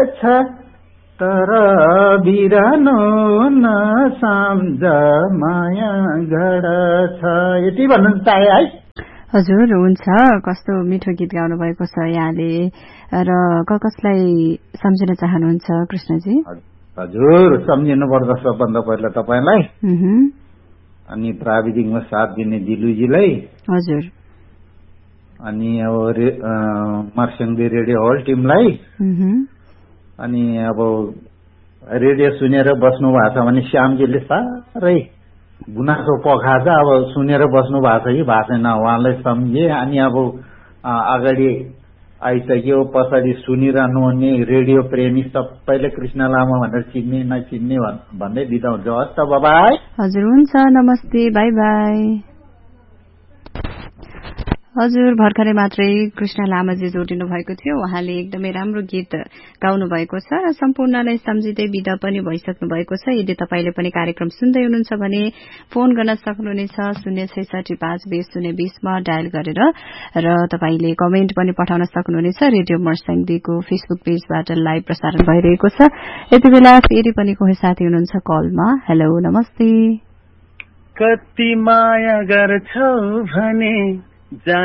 छ तर बिरानो नसम्झ माया गर्छ। यति भन्नु चाहे है। हजुर हुन्छ। कस्तो मिठो गीत गाउनु भएको छ यहाँले र कसलाई सम्झिन चाहनुहुन्छ कृष्णजी? हजुर सम्झिनु पर्छ सबभन्दा पहिला तपाईलाई, अनि प्राविधिकमा साथ दिने दिलुजीलाई, हजुर, अनि अब मार्क्सङ्गी रेडियो होल टिमलाई, अनि अब रेडियो सुनेर बस्नु भएको छ भने श्यामजीले साह्रै गुनासो पखाछ। अब सुनेर बस्नु भएको छ कि भएको छैन उहाँलाई सम्झे। अनि अब अगाडि आइसक्यो, पछाडि सुनिरहनु हुने रेडियो प्रेमी सबैले कृष्ण लामा भनेर चिन्ने नचिन्ने भन्दै बिदा हुन्छ। हस् त, बाई। हजुर हुन्छ, नमस्ते, बाई बाई। हजुर भर्खरै मात्रै कृष्ण लामाजी जोडिनु भएको थियो। उहाँले एकदमै राम्रो गीत गाउनु भएको छ र सम्पूर्णलाई सम्झिँदै बिदा पनि भइसक्नु भएको छ। यदि तपाईले पनि कार्यक्रम सुन्दै हुनुहुन्छ भने फोन गर्न सक्नुहुनेछ 0665020 मा डायल गरेर, र तपाईले कमेन्ट पनि पठाउन सक्नुहुनेछ। रेडियो मर्स्याङ्गीको फेसबुक पेजबाट लाइभ प्रसारण भइरहेको छ। यति बेला फेरि पनि कोही साथी हुनुहुन्छ कलमा। हेलो, नमस्ते। कति माया गर्छौ भने